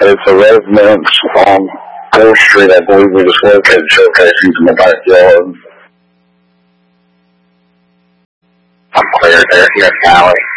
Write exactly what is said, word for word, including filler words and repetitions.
It's a residence on fourth Street, I believe we just located showcasing to my backyard. I'm clear there. You're in the alley.